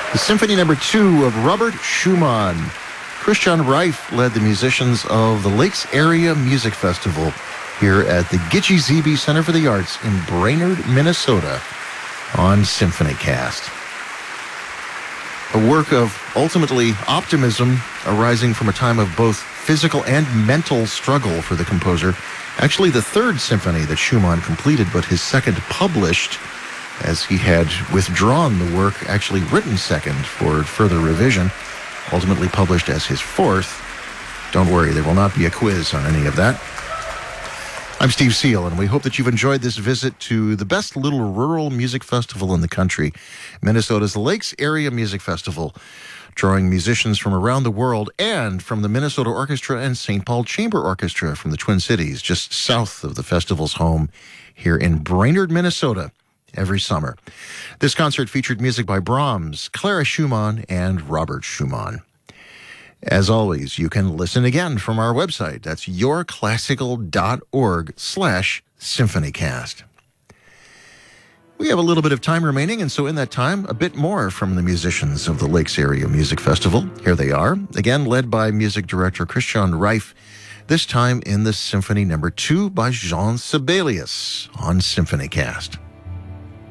The Symphony Number 2 of Robert Schumann. Christian Reif led the musicians of the Lakes Area Music Festival here at the Gitche Zebe Center for the Arts in Brainerd, Minnesota on SymphonyCast. A work of ultimately optimism arising from a time of both physical and mental struggle for the composer. Actually, the third symphony that Schumann completed, but his second published, as he had withdrawn the work, actually written second for further revision, ultimately published as his fourth. Don't worry, there will not be a quiz on any of that. I'm Steve Seal, and we hope that you've enjoyed this visit to the best little rural music festival in the country, Minnesota's Lakes Area Music Festival, drawing musicians from around the world and from the Minnesota Orchestra and St. Paul Chamber Orchestra from the Twin Cities, just south of the festival's home here in Brainerd, Minnesota, every summer. This concert featured music by Brahms, Clara Schumann, and Robert Schumann. As always, you can listen again from our website. That's yourclassical.org/symphonycast. We have a little bit of time remaining, and so in that time, a bit more from the musicians of the Lakes Area Music Festival. Here they are, again led by music director Christian Reif, this time in the Symphony Number 2 by Jean Sibelius on SymphonyCast.